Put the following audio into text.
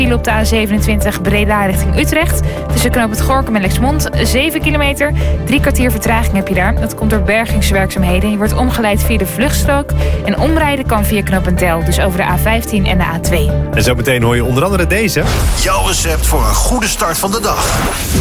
File op de A27 Breda richting Utrecht. Tussen knoop het Gorinchem en Lexmond 7 kilometer. 3 kwartier vertraging heb je daar. Dat komt door bergingswerkzaamheden. Je wordt omgeleid via de vluchtstrook. En omrijden kan via Knoppentel. Dus over de A15 en de A2. En zo meteen hoor je onder andere deze. Jouw recept voor een goede start van de dag.